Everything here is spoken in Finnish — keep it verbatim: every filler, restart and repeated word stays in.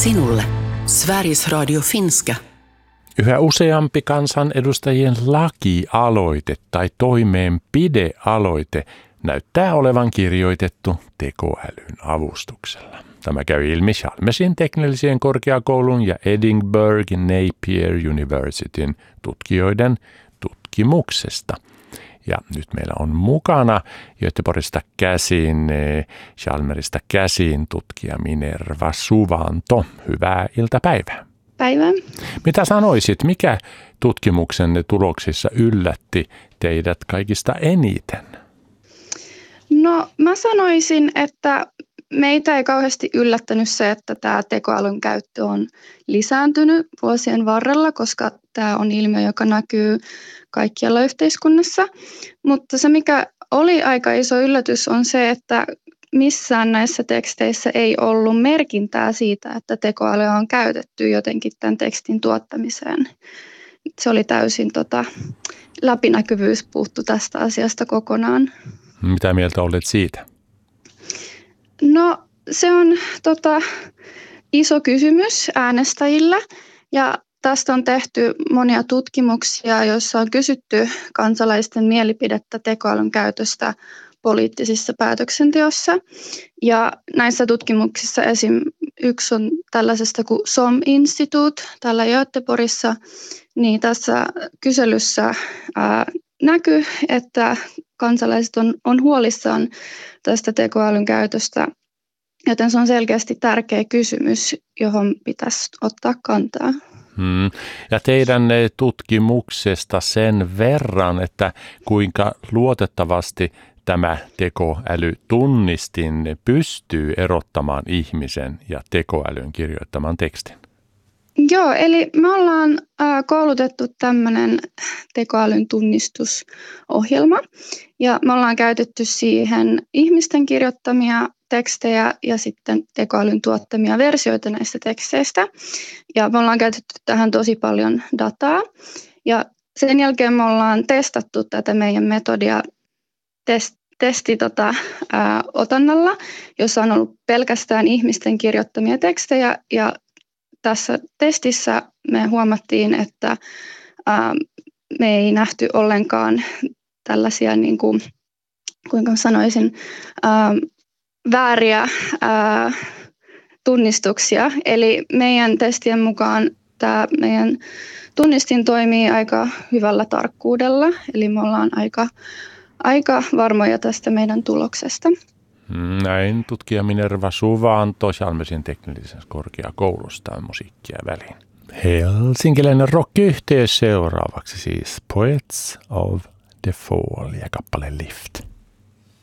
sinulle. Sveriges Radio Finska. Yhä useampi kansanedustajien lakialoite tai toimeenpidealoite näyttää olevan kirjoitettu tekoälyn avustuksella. Tämä käy ilmi Chalmersin teknillisen korkeakoulun ja Edinburgh Napier Universityn tutkijoiden tutkimuksesta. Ja nyt meillä on mukana Göteborgista käsin, Chalmersista käsin tutkija Minerva Suvanto. Hyvää iltapäivää. Päivää. Mitä sanoisit, mikä tutkimuksenne tuloksissa yllätti teidät kaikista eniten? No mä sanoisin, että meitä ei kauheasti yllättänyt se, että tämä tekoälyn käyttö on lisääntynyt vuosien varrella, koska tämä on ilmiö, joka näkyy kaikkialla yhteiskunnassa. Mutta se, mikä oli aika iso yllätys, on se, että missään näissä teksteissä ei ollut merkintää siitä, että tekoälyä on käytetty jotenkin tämän tekstin tuottamiseen. Se oli täysin tota, läpinäkyvyys puuttu tästä asiasta kokonaan. Mitä mieltä olet siitä? No se on tota, iso kysymys äänestäjillä ja tästä on tehty monia tutkimuksia, joissa on kysytty kansalaisten mielipidettä tekoälyn käytöstä poliittisissa päätöksenteossa. Ja näissä tutkimuksissa esim. Yksi on tällaisesta kuin S O M-instituut täällä Göteborgissa, niin tässä kyselyssä ää, näkyy, että kansalaiset on, on huolissaan tästä tekoälyn käytöstä, joten se on selkeästi tärkeä kysymys, johon pitäisi ottaa kantaa. Hmm. Ja teidän tutkimuksesta sen verran, että kuinka luotettavasti tämä tekoälytunnistin pystyy erottamaan ihmisen ja tekoälyn kirjoittaman tekstin? Joo, eli me ollaan koulutettu tämmöinen tekoälyn tunnistusohjelma ja me ollaan käytetty siihen ihmisten kirjoittamia tekstejä ja sitten tekoälyn tuottamia versioita näistä teksteistä. Ja me ollaan käytetty tähän tosi paljon dataa ja sen jälkeen me ollaan testattu tätä meidän metodia test, testi tota, ää, otannalla, jossa on ollut pelkästään ihmisten kirjoittamia tekstejä ja tässä testissä me huomattiin, että ää, me ei nähty ollenkaan tällaisia, niin kuin, kuinka sanoisin, ää, vääriä ää, tunnistuksia. Eli meidän testien mukaan tämä meidän tunnistin toimii aika hyvällä tarkkuudella, eli me ollaan aika, aika varmoja tästä meidän tuloksesta. Näin tutkija Minerva Suvanto Chalmersin teknillisessä korkeakoulusta musiikkia väliin. Helsinkiläinen rock-yhteys seuraavaksi siis Poets of the Fall ja kappale Lift.